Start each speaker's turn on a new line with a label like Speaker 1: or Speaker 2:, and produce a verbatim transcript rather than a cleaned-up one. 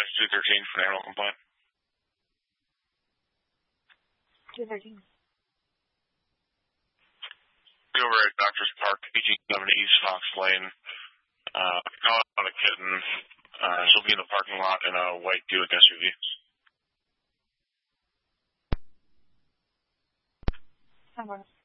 Speaker 1: two thirteen for an animal complaint.
Speaker 2: two thirteen.
Speaker 1: Over at Doctors Park, P G seven East Fox Lane. Uh, calling on a kitten. Uh, she'll be in the parking lot in a white Buick S U V.
Speaker 2: Someone.